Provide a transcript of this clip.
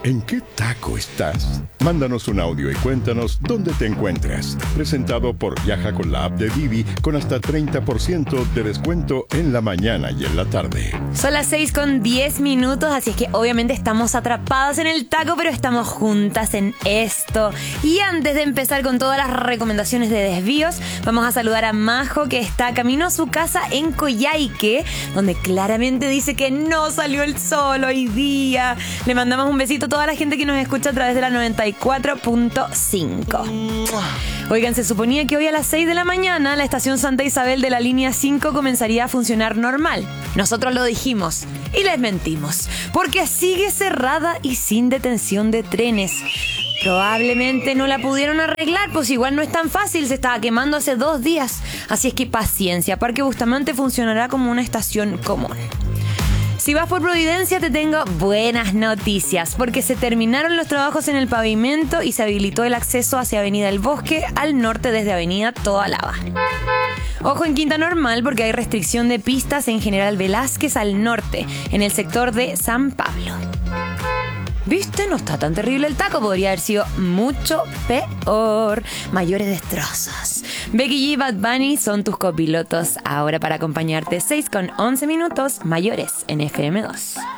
¿En qué taco estás? Mándanos un audio y cuéntanos dónde te encuentras. Presentado por Viaja con la app de Didi con hasta 30% de descuento en la mañana y en la tarde. Son las 6:10, así es que obviamente estamos atrapadas en el taco, pero estamos juntas en esto. Y antes de empezar con todas las recomendaciones de desvíos, vamos a saludar a Majo, que está camino a su casa en Coyhaique, donde claramente dice que no salió el sol hoy día. Le mandamos un besito a toda la gente que nos escucha a través de la 94.5. Oigan, se suponía que hoy a las 6 de la mañana la estación Santa Isabel de la línea 5 comenzaría a funcionar normal. Nosotros lo dijimos y les mentimos, porque sigue cerrada y sin detención de trenes. Probablemente no la pudieron arreglar, pues igual no es tan fácil, se estaba quemando hace 2 días. Así es que paciencia, Parque Bustamante funcionará como una estación común. Si vas por Providencia, te tengo buenas noticias, porque se terminaron los trabajos en el pavimento y se habilitó el acceso hacia Avenida El Bosque al norte desde Avenida Toda Lava. Ojo en Quinta Normal, porque hay restricción de pistas en General Velázquez al norte, en el sector de San Pablo. ¿Viste? No está tan terrible el taco, podría haber sido mucho peor. Mayores destrozos. Becky G y Bad Bunny son tus copilotos ahora para acompañarte. 6:11, mayores en FM2.